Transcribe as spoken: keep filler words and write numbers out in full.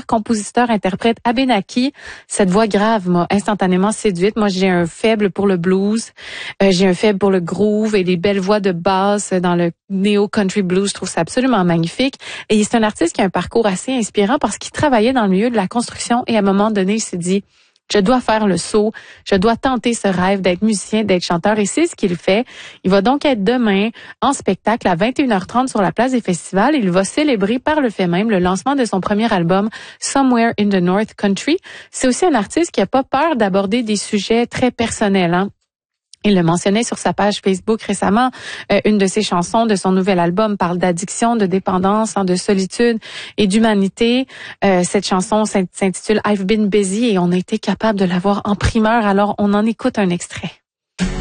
compositeur, interprète Abenaki. Cette voix grave m'a instantanément séduite. Moi, j'ai un faible pour le blues, euh, j'ai un faible pour le groove et les belles voix de basse dans le néo-country blues. Je trouve ça absolument magnifique. Et c'est un artiste qui a un parcours assez inspirant parce qu'il travaillait dans le milieu de la construction et à un moment donné, il s'est dit... Je dois faire le saut, je dois tenter ce rêve d'être musicien, d'être chanteur et c'est ce qu'il fait. Il va donc être demain en spectacle à vingt et une heures trente sur la place des festivals. Il va célébrer par le fait même le lancement de son premier album Somewhere in the North Country. C'est aussi un artiste qui a pas peur d'aborder des sujets très personnels, hein. Il le mentionnait sur sa page Facebook récemment. Euh, une de ses chansons de son nouvel album parle d'addiction, de dépendance, de solitude et d'humanité. Euh, cette chanson s'intitule I've Been Busy et on a été capable de la voir en primeur. Alors, on en écoute un extrait.